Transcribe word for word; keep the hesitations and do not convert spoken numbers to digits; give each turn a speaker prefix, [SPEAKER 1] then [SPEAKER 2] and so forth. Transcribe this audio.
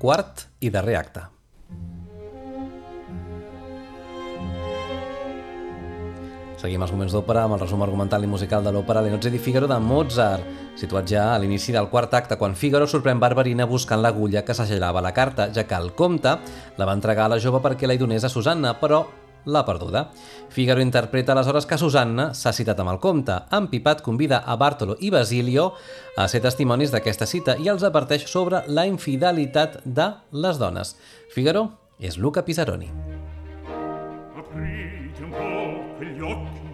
[SPEAKER 1] quart i darrer acte. Seguim els moments d'òpera amb el resum argumental i musical de l'òpera Le nozze di Figaro de Mozart, situat ja a l'inici del quart acte, quan Figaro sorprèn Barberina buscant l'agulla que s'agellava la carta, ja que el comte la va entregar a la jove perquè la hi donés a Susanna, però l'ha perduda. Figaro interpreta aleshores que Susanna s'ha citat amb el comte. Empipat convida a Bartolo i Basilio a ser testimonis d'aquesta cita i els adverteix sobre la infidelitat de les dones. Figaro és Luca Pisaroni.
[SPEAKER 2] Aprite un po' quegli occhi